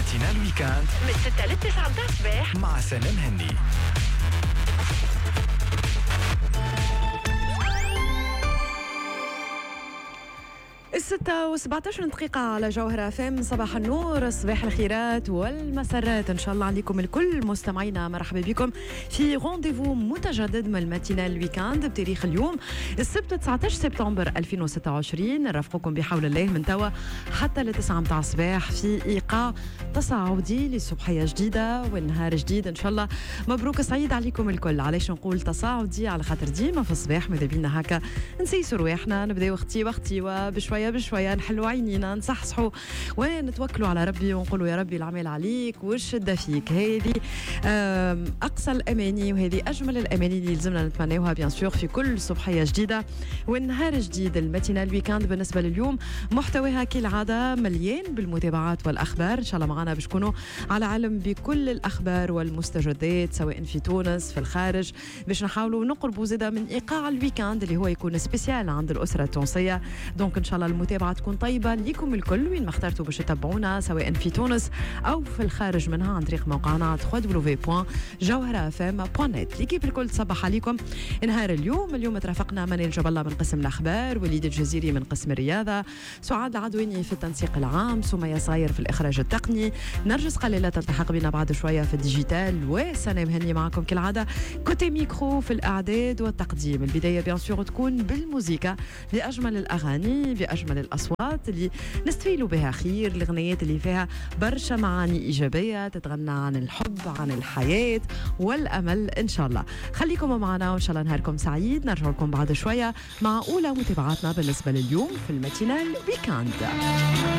ماتينال ويكاند من 6 ل 9 متاع الصباح مع سنة مهني. الستة و17 دقيقة على جوهرة FM. صباح النور، صباح الخيرات والمسرات إن شاء الله عليكم الكل. مستمعينا مرحبا بكم في رونديفو متجدد من الماتينال ويكاند بتاريخ اليوم السبت 19 سبتمبر 2026. نرافقكم بحول الله من توا حتى لتسعة متاع الصباح في إيقاع تصاعدي لصبحية جديدة والنهار جديد إن شاء الله. مبروك سعيد عليكم الكل. علاش نقول تصاعدي؟ على خاطر ديما في الصباح ماذا بينا هكا نسيسوا رواحنا، نبداو اختي وبشوية بشوية نحلوا عينينا، نصحصحوا ونتوكلوا على ربي ونقولوا يا ربي العمل عليك والشدة فيك. هذه أقصى الأماني وهذه أجمل الأماني اللي لازمنا نتمناوها بيان سور في كل صبحية جديدة والنهار جديد. الماتينال ويكاند بالنسبة لليوم محتواها كالعادة مليان بالمتابعات والأخبار. إن شاء الله معنا باش تكونوا على علم بكل الأخبار والمستجدات سواء في تونس في الخارج، باش نحاولوا نقربوا زيادة من إيقاع الويكاند اللي هو يكون سبيسيال عند الأسرة التونسية. دونك إن شاء الله المتابعة تكون طيبة ليكم الكل وين ما اخترتوا باش تتابعونا سواء في تونس أو في الخارج منها عن طريق موقعنا www.jawharafm.net. ليكيب الكل تصبح عليكم. نهار اليوم ترافقنا منال جبلة من قسم الأخبار، وليد الجزيري من قسم الرياضة، سعاد العدويني في التنسيق العام، سمية صاير في الإخراج التقني، نرجس قليلة تلتحق بنا بعد شوية في الديجيتال، وسنة مهني معكم كالعادة كوتي ميكرو في الإعداد والتقديم. البداية بيان سور تكون بالموسيقى بأجمل الأغاني بأجمل الأصوات اللي نستفيلوا بها خير، الأغنيات اللي فيها برشا معاني إيجابية تتغنى عن الحب عن الحياة والأمل إن شاء الله. خليكم معنا وإن شاء الله نهاركم سعيد. نرجع لكم بعد شوية مع أولى متابعاتنا بالنسبة لليوم في الماتينال ويكاند.